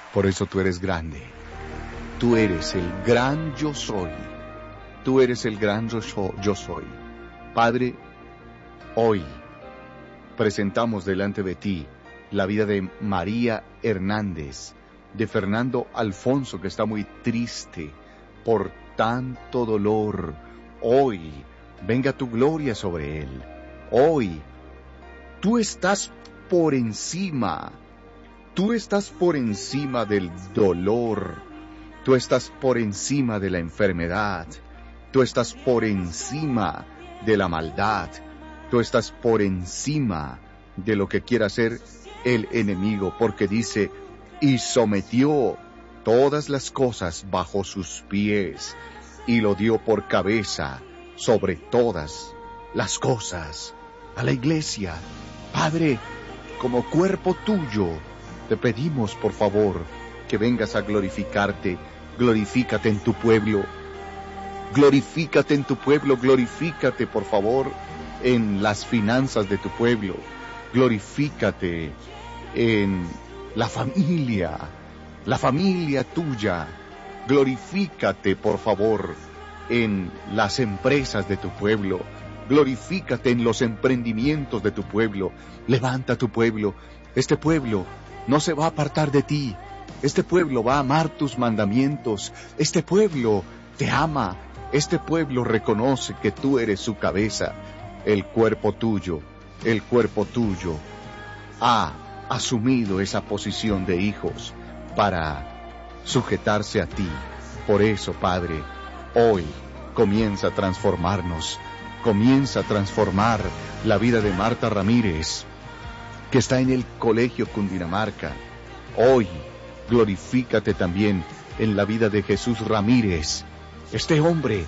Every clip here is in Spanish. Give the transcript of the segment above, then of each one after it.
Por eso tú eres grande. Tú eres el gran yo soy. Tú eres el gran yo soy. Padre, hoy presentamos delante de ti la vida de María Hernández, de Fernando Alfonso, que está muy triste por tanto dolor. Hoy, venga tu gloria sobre él. Hoy, tú estás por encima. Tú estás por encima del dolor. Tú estás por encima de la enfermedad. Tú estás por encima de la maldad. Tú estás por encima de lo que quiera hacer el enemigo, porque dice, y sometió todas las cosas bajo sus pies, y lo dio por cabeza sobre todas las cosas. A la iglesia, Padre, como cuerpo tuyo, te pedimos por favor que vengas a glorificarte. Glorifícate en tu pueblo. Glorifícate en tu pueblo. Glorifícate por favor en las finanzas de tu pueblo. Glorifícate en la familia tuya. Glorifícate por favor en las empresas de tu pueblo. Glorifícate en los emprendimientos de tu pueblo. Levanta tu pueblo. Este pueblo no se va a apartar de ti. Este pueblo va a amar tus mandamientos. Este pueblo te ama. Este pueblo reconoce que tú eres su cabeza. El cuerpo tuyo ha asumido esa posición de hijos para sujetarse a ti. Por eso, Padre, hoy comienza a transformarnos. Comienza a transformar la vida de Marta Ramírez, que está en el colegio Cundinamarca. Hoy, glorifícate también en la vida de Jesús Ramírez. Este hombre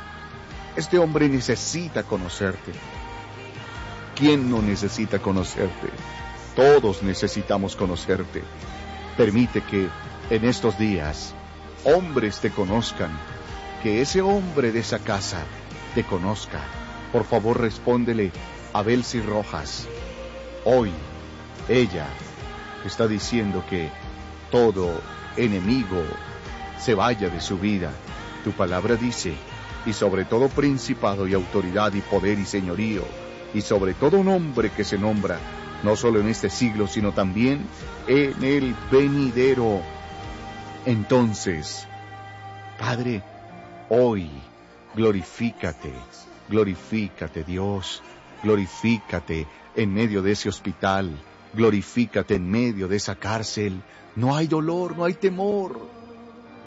necesita conocerte. ¿Quién no necesita conocerte? Todos necesitamos conocerte. Permite que en estos días hombres te conozcan, que ese hombre de esa casa te conozca. Por favor, respóndele a Belsi Rojas. Hoy, ella está diciendo que todo enemigo se vaya de su vida. Tu palabra dice, y sobre todo principado y autoridad y poder y señorío, y sobre todo nombre que se nombra, no solo en este siglo, sino también en el venidero. Entonces, Padre, hoy glorifícate Dios, glorifícate en medio de ese hospital, glorifícate en medio de esa cárcel. No hay dolor, no hay temor,